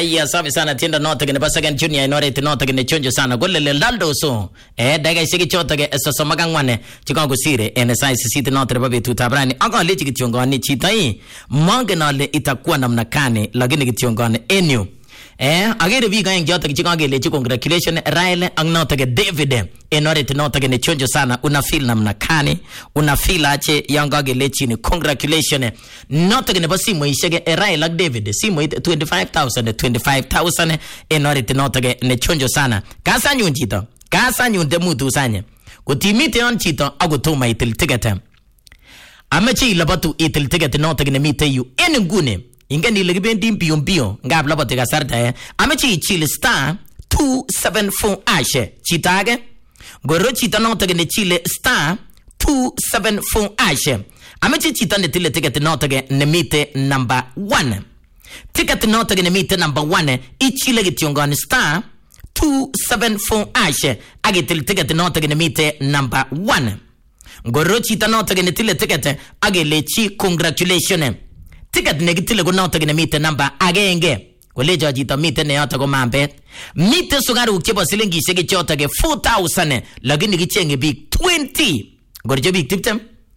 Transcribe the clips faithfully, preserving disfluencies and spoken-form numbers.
Aya safi sana tienda noto kene second junior inore tinoto kene chonjo sana gole le laldo so eh daga isiki choto ke soso magangwane chikon kusire ene size siti noto rebabe tutabrani anga lechi kichongoni chitai mange nale itakuwa namna kane lakini kichongoni enyu eh agere vi kan joto kichikon ke lechi congratulation Raile ang noto ke David inore tinoto kene chonjo sana una feel namna kane una feel ache yanga ke lechi ni congratulation noto kene basi mo ishege Raile ak David si mo twenty-five thousand twenty-five thousand inore tinoto ke ne chonjo sana kasa nyun chito kasa nyun de mutu sanye kutimite on chito agutuma itil ticket amechi ilabatu itil ticket noto kene mite yu en ngune ingeni legibendi mbio mbio ngab labatu kasarta eh amechi chile star two seven four ashe chitage goro chita noto kene chile star two seven four ashe amechi chita ne tile ticket noto kene mite number one ticket noto kene mite number one ichile gityongani star two seven four ashe agetil ticket noto kene mite number one goro chita noto kene tile ticket agelechi congratulations ticket negitile ko noto kene mite number agenge Kolejo jita mite ne yoto ko mambet mite sugaru chebo silingi shege choto ke four thousand lakini kichenge big twenty gorjo big tiptem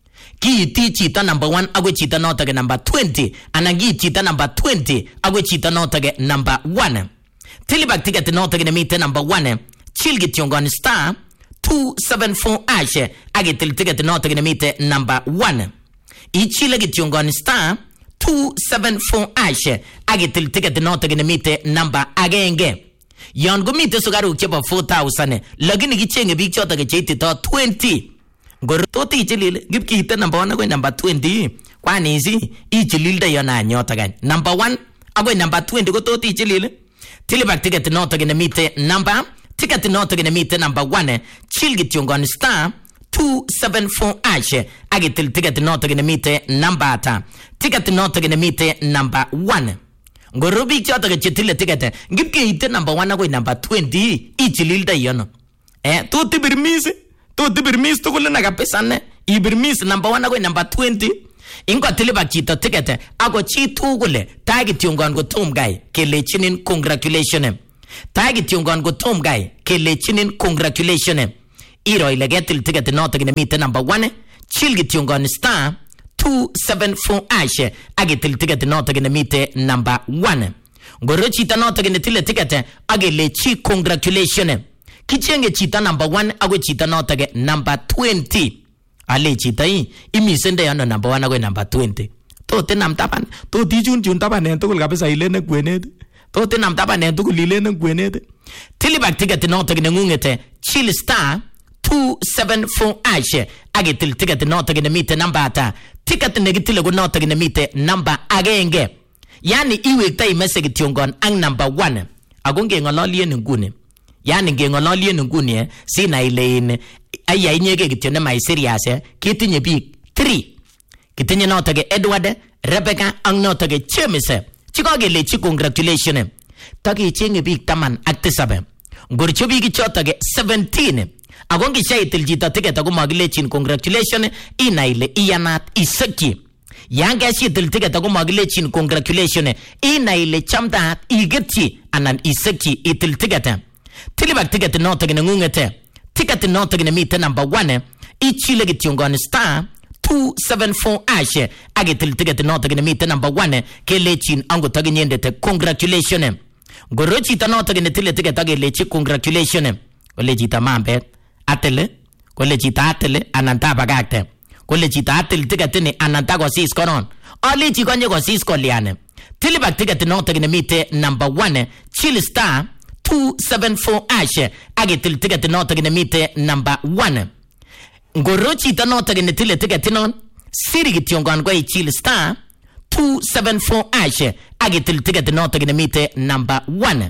ki ti chita number one agwe chita noto ke number twenty anagi chita number twenty agwe chita noto ke number one tilibak ticket noto ke mite number one chilgi tiongon star two seven four ashe age til ticket noto ke mite number one ichile gitiongon star two seven four ashe age til ticket noto ke mite number agenge yon go mite sugaru chebo four thousand lakini kichenge big choto ke chiti to twenty gor to ti chilile gipki ite number one go number twenty kwani isi ichililde yona nyota gan number one ago number twenty go to ti chilile tilibak ticket noto ke mite number ticket noto ke mite number one chilgi tiongon star two seven four ashe age til ticket noto ke mite number ata ticket noto ke mite number one ngorobi choto ke chitile ticket ngipke ite number one ago number twenty ichililda yono eh to tibirmis to tibirmis to kule naga pesane ibirmis number one ago number twenty ingo tilibak chito ticket ago chitu kule tagi tiongon go tom guy kelechinin congratulations tagi tiongon go tom guy kelechinin congratulations iro ile getil ticket noto ke mite number one chilgi tiongon star two seven four ashe agetil ticket noto ke mite number one ngoro chita noto ke tile ticket agele chi congratulations kichenge chita number one agwe chita noto ke number twenty ale chita i imisende yano number one agwe number twenty to te nam tapan to ti jun jun tapan en tugul kabisa ile ne kwenet to te nam tapan en tugul ile ne kwenet tilibak ticket noto ke ngungete chill star two seven four ashe agetil ticket noto ke mite number ata ticket negitile go noto ke mite number agenge yani iwekta imesege tiongon ang number one agonge ngololie ngune yani ngengololie ngune sina ile in aya inyege gitione mai serious eh kitinye big three kitinye noto ke Edward Rebecca ang noto ke Chemise chikoge le chi congratulations taki chinge big taman at seven gorcho big choto ke seventeen agongi shaitil jita ticket ago maglechin congratulations inaile iyanat isaki yanga shitil ticket ago maglechin congratulations inaile chamda igeti anan isaki itil ticket tilibak ticket noto gene ngungete ticket noto gene mite number one ichile gitiongon star two seven four ashe agetil ticket noto gene mite number one kelechin ango taginyendete congratulations gorochi ta noto gene tile ticket agelechi congratulations ole jita mambe atele kole chita atele ananta bagakte kole chita atel ticket ni ananta go sis konon ali chi konye go sis koliane tilibak ticket noto ke mite number one chill star two seven four ashe age til ticket noto ke mite number one ngoro chita noto ke tile ticket non siri gitiongon go chill star two seven four ashe age til ticket noto ke mite number one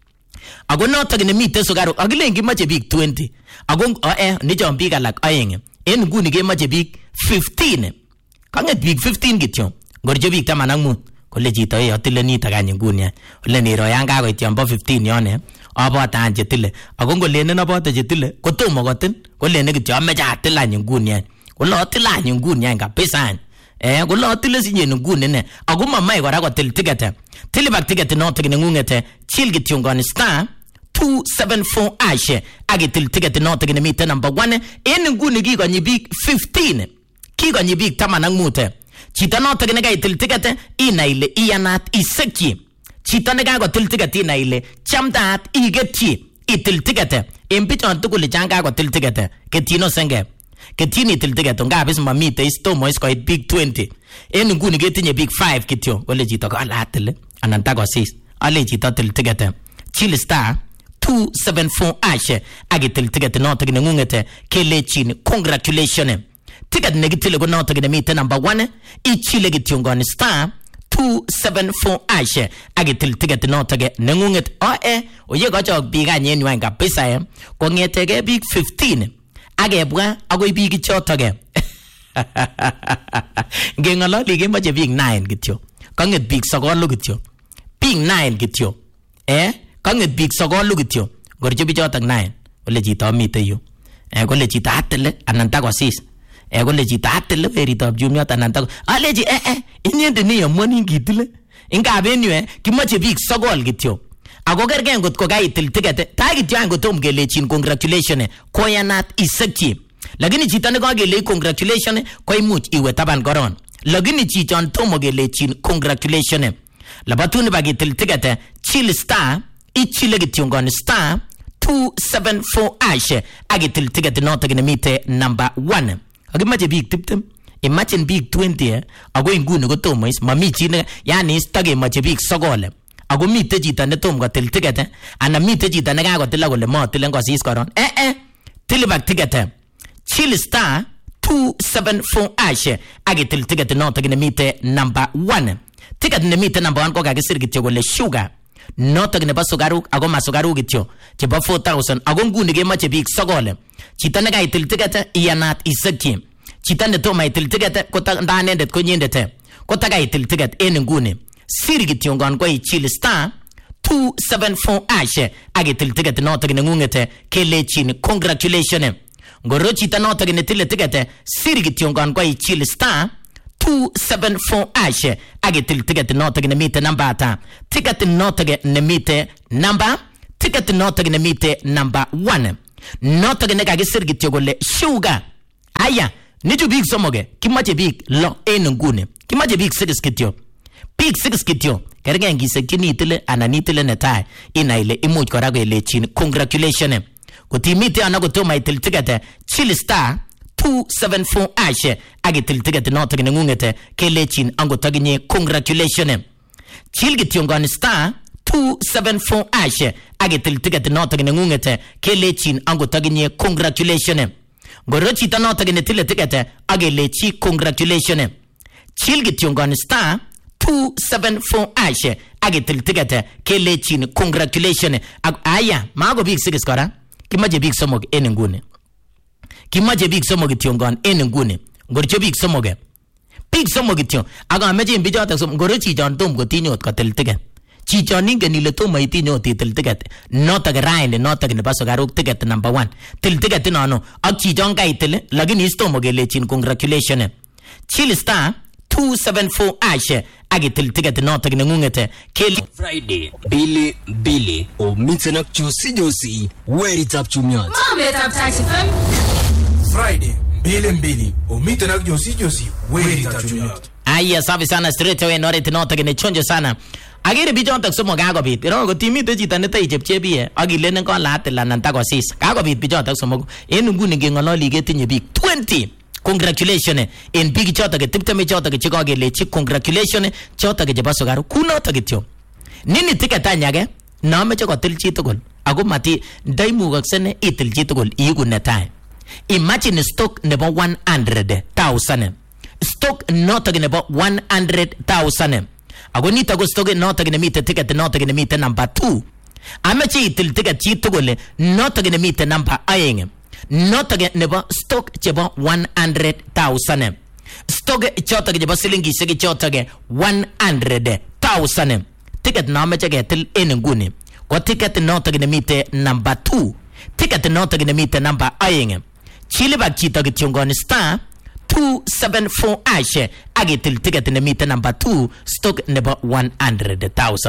ago noto ke mite sugaro agilengi mache big twenty ago eh ni jom big alak ayenge en guni ge mache big fifteen kanget big fifteen gityo gorjo big tamanang mu kole jito e otile ni tagany nguni ole ni ro yanga go ityombo fifteen yone abota anje tile ago ngolene na bote jetile kotomo gotin kolene gityo ameja atilany nguni kolo atilany nguni anga pesan eh kulo tile sinye ngune ne ako mamai kora kotil ticket tilibak ticket notok nengungete chill kityongoni star two seven four ashe agitil ticket notok nemite number one en nguni kikonyi biik fifteen kikonyi biik taman ak mut chito notok nekaitil ticket inai ile iyanat isekyi chito nekakotil ticket inai ile chamtaat iketyi itil ticket en bichon tugul chan kakotil ticket ketino senge ketini itil ticket ngabis mamite istomo iskoit big twenty en nguni ketinye big five kityo kole chito kalatil anan takosis ale chito til ticket chill star two seven four ashe agitil ticket notok nengungete kelechin congratulations ticket negitile ko notok nemite number one ichile kityongoni star two seven four ashe agitil ticket notok nengunget o e oye gochok biik anyen ywan kabisa eh kongetege big fifteen agebwa agoi biik chotok ngengololi kemoche biik nine kityo kanget biik sogol kityo biik nine kityo eh kanget biik sogol kityo gorje bichotok nine ole chito amite yu eh kole chito atile anan takosis eh kole chito atile weritab jumiot anan tako aleji eh eh inyende ni amoni ngitile ingaben yu eh kimoche biik sogol kityo ako kerge ngot ko kaitil ticket ta kityo angotom kelechin congratulations koyanat isekyi lakini chito ne kakele congratulations ko imuch iwe taban koron lakini chichon tomo kelechin congratulations labatuni bagitil ticket chill star ichile kityongoni star two seven four ashe agitil ticket notok nemite number one akimache biik tiptem imagine biik twenty eh ako inguni kotomo is mami chi ne yani istagemache biik sogol ako mite chito netom kotil ticket ana mite chito nekakotil kole motil ngosis koron eh eh tilibak ticket chill star two seven four ashe agitil ticket notok nemite number one ticket nemite number one ko kakisir kityo kole sugar notok nebo sugaruk ako ma sugaruk kityo chebo four thousand ako nguni kemoche biik sogol chito nekaitil ticket iyanat isekyi chito netomo itil ticket ko ndanendet ko nyendet ko takaitil ticket en nguni siri kityongon ko ichil star two seven four ashe agitil ticket notok nengungete kelechin congratulations ngoro chito notok netile ticket siri kityongon ko ichil star two seven four ashe agitil ticket notok nemite number ata ticket notok nemite number ticket notok nemite number one notok nekakisir kityo kole sugar aya nichu biik somoge kimache biik lo en nguni kimache biik six kityo biik six kityo kerge ngisekchini itile anan itile netai inai ile imuch kora kelechin congratulations kotimite ana kotomo itil ticket chill star two seven four ashe agitil ticket notok nengungete kelechin angotaginye congratulations chill kityongoni star two seven four ashe agitil ticket notok nengungete kelechin angotaginye congratulations ngoro chito notok netile ticket agelechi congratulations chill kityongoni star two seven four ashe agitil ticket kelechin congratulations aya mago biik six kora kimache biik somok en nguni kimache biik somok kityongon en nguni ngorcho biik somok biik somok kityo akameche bichotok somok ngoro chichon tom kotinyot kotil ticket chichon ingen ile tomo itinyot itil ticket notok raini notok nebo sugaruk ticket number one til ticket inono ak chichon kaitil lakini istomo kelechin congratulations chill star two seven four ashe agitil ticket notok nengungete kele Friday Billy Billy o mitenak Josi Josi weritab chumiot Mametab Taxi F M Friday Billy Billy o mitenak Josi Josi weritab chumiot aya safi sana straight away noret notok ne chonjo sana agere bichotok somok kakobit iro kotimite chito netei chepchebie akilenen kon latil anan takosis kakobit bichotok somok en nguni ngengololi ketinye biik twenty congratulations en biik chotok tiptem chotok chekakelechi congratulations chotok chebo sugaru kunotok kityo nini ticket anyage nameche kotil chi tugul ako mati ndaimugakse ne itil chi tugul iigu netai imagine stock nebo one hundred thousand stock notok nebo one hundred thousand ako nito ko stock notok nemite ticket notok nemite number two ameche itil ticket chi tugul notok nemite number aeng notok nebo stock chebo one hundred thousand stock chotok chebo silingishek chotok one hundred thousand ticket nameche ketil en nguni ko ticket notok nemite number two ticket notok nemite number aeng chilibak chito kityongoni star two seven four hash agitil ticket nemite number two stock nebo one hundred thousand.